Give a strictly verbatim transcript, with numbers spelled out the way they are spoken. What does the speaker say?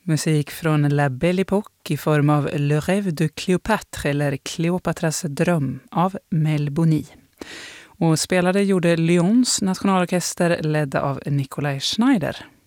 Musik från La Belle Époque i form av Le Rêve de Cléopâtre eller Kleopatras dröm av Mel Boni. Och spelade gjorde Lyons nationalorkester ledda av Nikolaj Schneider.